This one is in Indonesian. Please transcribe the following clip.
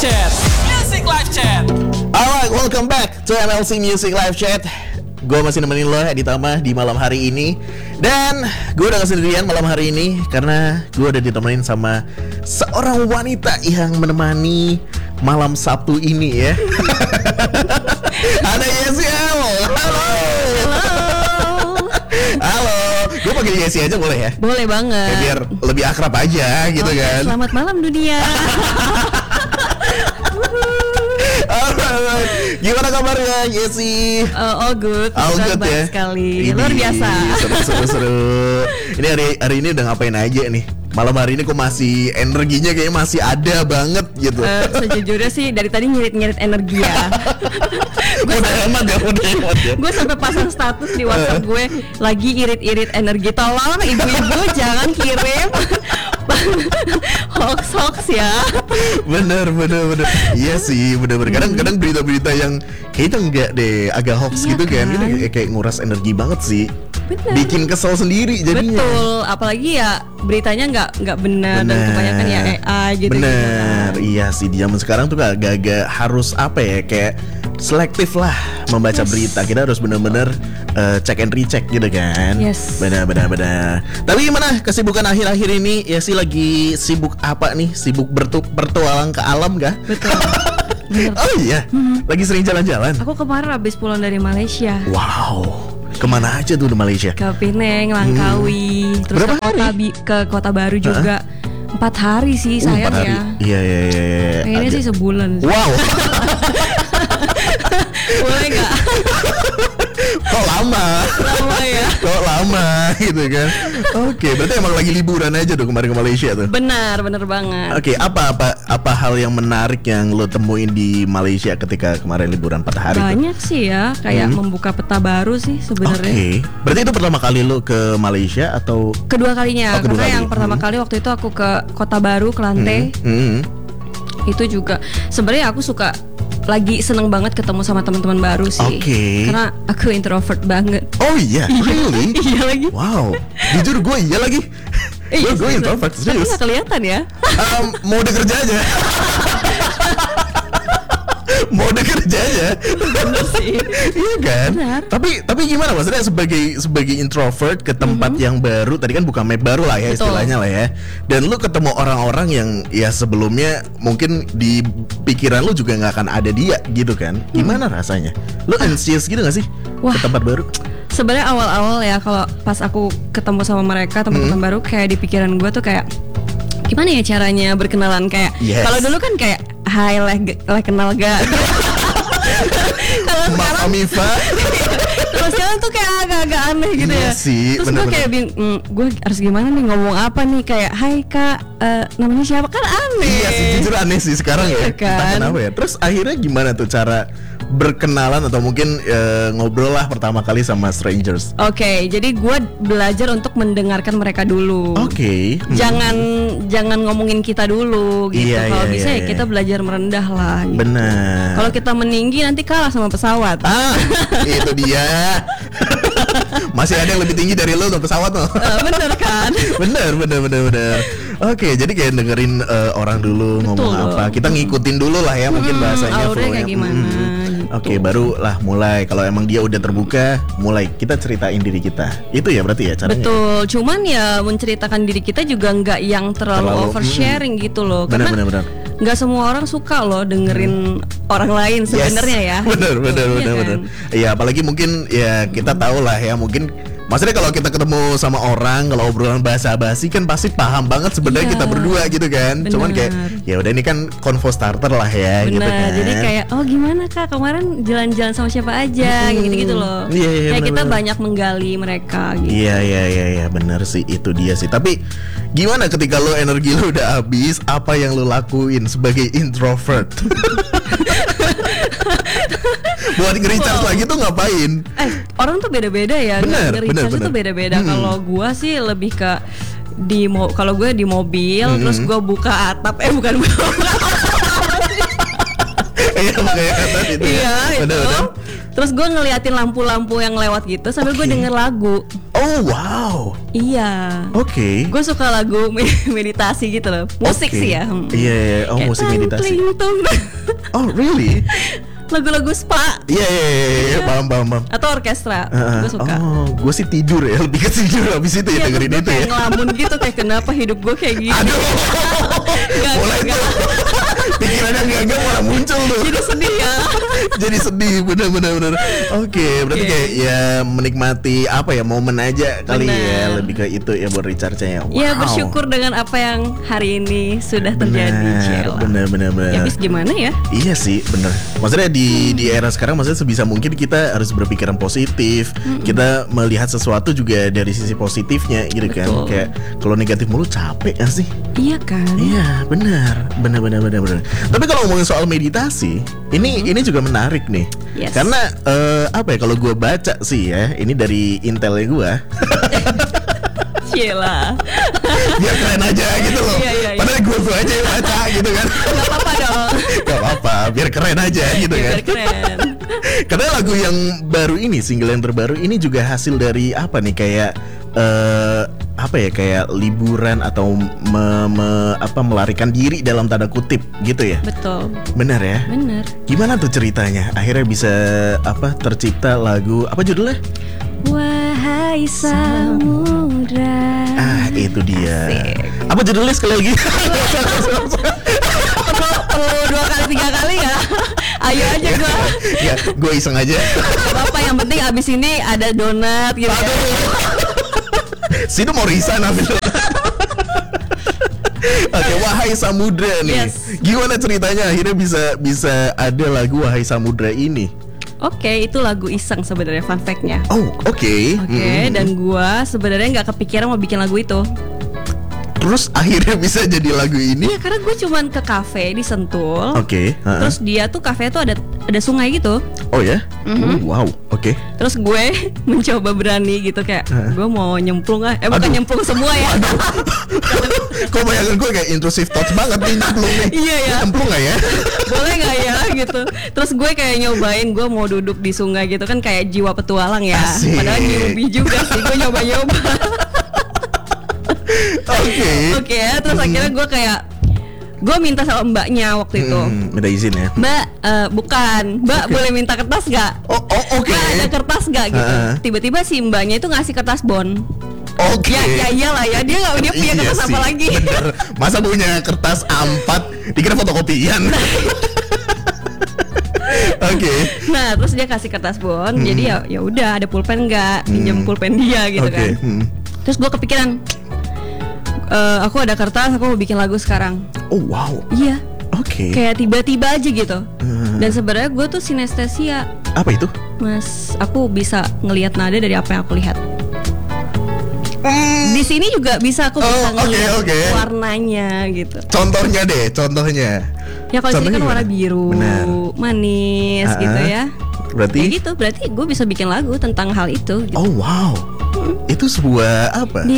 Chat. Music Live Chat. Alright, welcome back to MLC Music Live Chat. Gue masih nemenin lo Ditama di malam hari ini. Dan gue udah gak sendirian malam hari ini, karena gue udah ditemenin sama seorang wanita yang menemani malam Sabtu ini ya. Ada Yesi. Halo. Halo. Gue panggil Yesi aja boleh ya? Boleh banget. Ya, biar lebih akrab aja gitu kan. Selamat malam dunia. Gimana kabarnya Yesi? All good. All good ya? Sekali. Luar biasa. Seru. Ini hari ini udah ngapain aja nih? Malam hari ini kok masih energinya kayaknya masih ada banget gitu. Sejujurnya sih dari tadi ngirit-ngirit energi ya. Udah hemat ya. Gue sampai pasang status di WhatsApp gue lagi irit-irit energi. Tolong ibu-ibu jangan kirim hoax ya. Bener. Iya sih, bener. Kadang berita-berita yang kayaknya enggak deh, agak hoax iya gitu kan. Ini kayak nguras energi banget sih. Bener. Bikin kesel sendiri jadinya. Betul, apalagi ya beritanya nggak benar dan kebanyakan ya AI gitu. Bener, iya sih di zaman sekarang tuh agak harus apa ya, kayak selektif lah membaca berita. Kita harus benar-benar check and recheck gitu kan. Yes. Benar. Tapi gimana kesibukan akhir-akhir ini? Ya sih lagi sibuk apa nih? Sibuk bertualang ke alam kah? Betul. Bener. Oh iya, lagi sering jalan-jalan. Aku kemarin habis pulang dari Malaysia. Wow. Kemana aja tuh di Malaysia? Ke Penang, Langkawi, terus ke kota baru juga. 4 hari sih sayang 4 hari. ya. Iya. Kayaknya sih sebulan. Wow. Boleh nggak? Kok lama? Lama ya. Kok lama gitu kan? Oke, berarti emang lagi liburan aja tuh kemarin ke Malaysia tuh. Bener banget. Oke, apa hal yang menarik yang lo temuin di Malaysia ketika kemarin liburan 4 hari tuh? Banyak sih ya, kayak membuka peta baru sih sebenarnya. Oke. Berarti itu pertama kali lo ke Malaysia atau Kedua kalinya, kedua karena kali. yang pertama kali waktu itu aku ke Kota Baru, Kelantan. Itu juga sebenarnya aku lagi seneng banget ketemu sama teman-teman baru sih. Oke. Karena aku introvert banget. Oh iya, really? Iya lagi. Wow, jujur gue iya lagi. Gue introvert, Tapi serius. gak kelihatan ya. Mau kerja aja. Bener sih. Iya kan? Benar. Tapi gimana maksudnya sebagai introvert ke tempat yang baru, tadi kan buka map baru lah ya. Betul. Istilahnya lah ya. Dan lu ketemu orang-orang yang ya sebelumnya mungkin di pikiran lu juga nggak akan ada dia gitu kan? Gimana rasanya? Lu anxious gitu gak sih ke tempat baru? Sebenarnya awal-awal ya kalau pas aku ketemu sama mereka teman-teman baru, kayak di pikiran gue tuh kayak gimana ya caranya berkenalan, kayak kalau dulu kan kayak hai leh kenal gak. Kalau sekarang Amifa. terus sekarang tuh kayak agak-agak aneh gitu Iya ya. sih, Terus gue kayak gue harus gimana nih ngomong apa nih, kayak hai kak, namanya siapa, kan aneh. Iya sih, jujur aneh sih sekarang ya. Kan? Entah kenapa ya. Terus akhirnya gimana tuh cara berkenalan atau mungkin ngobrol lah pertama kali sama strangers? Oke, jadi gue belajar untuk mendengarkan mereka dulu. Oke. Jangan ngomongin kita dulu gitu. Iya, Kalau iya, bisa iya, ya kita belajar merendah lah gitu. Benar. Kalau kita meninggi nanti kalah sama pesawat. Itu dia. Masih ada yang lebih tinggi dari lo tuh pesawat tuh. Bener kan? Bener. Oke, jadi kayak dengerin orang dulu ngomong apa. Kita ngikutin dulu lah ya, mungkin bahasanya alurnya kayak gimana gitu. Oke, baru lah mulai. Kalau emang dia udah terbuka, mulai kita ceritain diri kita. Itu ya berarti ya caranya. Betul. Cuman ya menceritakan diri kita juga nggak yang terlalu oversharing gitu loh. Karena Benar. nggak semua orang suka loh dengerin orang lain sebenarnya ya. Bener. Kan? Iya, apalagi mungkin ya kita tahu lah ya, mungkin maksudnya kalau kita ketemu sama orang, kalau obrolan basa-basi kan pasti paham banget sebenarnya kita berdua gitu kan. Bener. Cuman kayak ya udah ini kan convo starter lah ya. Bener, gitu kan. jadi kayak oh gimana kak kemarin jalan-jalan sama siapa aja, gitu loh. Iya, kayak kita bener. banyak menggali mereka gitu. Iya, bener sih, itu dia sih. Tapi gimana ketika lo energi lo udah habis, apa yang lo lakuin sebagai introvert? Buat nge-recharge lagi tuh ngapain? Orang tuh beda-beda ya. Bener. Tuh beda-beda. Kalau gua sih lebih ke kalau gue di mobil, terus gue buka atap, bukan buka. Iya, kayak kata itu. Iya, itu. Bener. Terus gue ngeliatin lampu-lampu yang lewat gitu sambil gue denger lagu. Oh wow. Iya. Oke. Gue suka lagu meditasi gitu loh. Musik Oke. sih ya. Iya. Oh, Kayak musik meditasi. tling, tung. Oh really? Lagu-lagu spa Iya. Paham. atau orkestra. Gue suka. Oh, gue sih tidur ya, lebih ke tidur habis itu ya Iya, dengerin gue itu kayak ya. ngelamun gitu, kayak kenapa hidup gue kayak gini. Aduh. Nggak, Mulai nggak. tuh pikirannya enggak malah muncul tuh. Jadi sedih ya. Jadi sedih, bener. Oke, berarti Oke. kayak ya menikmati apa ya, momen aja kali ya, Bener. lebih ke itu ya buat recharge-nya. Wow. Ya bersyukur dengan apa yang hari ini sudah terjadi, Cela. Bener. Ya habis gimana ya? Iya sih, bener. Maksudnya di era sekarang, maksudnya sebisa mungkin kita harus berpikiran positif. Kita melihat sesuatu juga dari sisi positifnya gitu kan. Betul. Kayak kalau negatif mulu capek gak sih? Iya kan? Iya, benar. Tapi kalau ngomongin soal meditasi, ini juga menarik nih. Yes. Karena apa ya, kalau gue baca sih ya, ini dari intelnya gue. Cela. Biar keren aja gitu loh. Iya. Padahal gue aja yang baca gitu kan. Gak apa-apa dong. Gak apa-apa, biar keren aja gitu kan. Biar keren. Karena lagu yang baru ini, single yang terbaru ini juga hasil dari apa nih, kayak apa ya, kayak liburan atau melarikan diri dalam tanda kutip gitu ya. Betul. Benar ya? Bener. Gimana tuh ceritanya? Akhirnya bisa tercipta lagu apa judulnya? Wahai samudra. Ah, itu dia. Asik. Apa judulnya sekali lagi? Perlu 2 kali 3 kali ya. Ayo aja gue. Ya, gue iseng aja. Bapak yang penting abis ini ada donat gitu ya. Situ mau resign habis. Oke, Wahai Samudra nih. Yes. Gimana ceritanya akhirnya bisa ada lagu Wahai Samudra ini? Oke, itu lagu iseng sebenarnya, fun fact-nya. Oh, oke. Oke, dan gua sebenarnya nggak kepikiran mau bikin lagu itu. Terus akhirnya bisa jadi lagu ini? Iya, karena gue cuman ke kafe di Sentul. Oke. Terus dia tuh kafe tuh ada sungai gitu. Oh ya? Wow. Oke. Terus gue mencoba berani gitu kayak gue mau nyemplung bukan Aduh. nyemplung semua ya. Kok bayangan gue kayak intrusive thoughts banget nih, nyemplung nih. Iya ya. Nyemplung gak ya? Boleh nggak ya gitu. Terus gue kayak nyobain gue mau duduk di sungai gitu kan, kayak jiwa petualang ya. Asik. Padahal newbie juga sih, gue nyoba-nyoba. Oke, terus akhirnya gue minta sama mbaknya waktu itu. Minta izin ya. Mbak, Mbak boleh minta kertas gak? Oh, oke. Mbak ada kertas gak gitu. Tiba-tiba si mbaknya itu ngasih kertas bon. Oke. Ya iyalah ya, dia punya Iya kertas sih, apa lagi? bener. Masa punya kertas A4 dikira fotokopian. Oke. Nah, terus dia kasih kertas bon. Jadi ya udah, ada pulpen nggak? Pinjam pulpen dia gitu Oke. kan. Terus gue kepikiran, aku ada kertas, aku mau bikin lagu sekarang. Oh wow. Iya. Oke. Kayak tiba-tiba aja gitu. Dan sebenarnya gue tuh sinestesia, Apa itu? Mas. Aku bisa ngelihat nada dari apa yang aku lihat. Di sini juga bisa aku bisa ngelihat oke. warnanya gitu. Contohnya deh, contohnya. Ya kalau sini Contohnya kan warna gimana? biru, Benar. manis gitu ya. Berarti? Ya gitu, berarti gue bisa bikin lagu tentang hal itu gitu. Oh wow. Itu sebuah apa?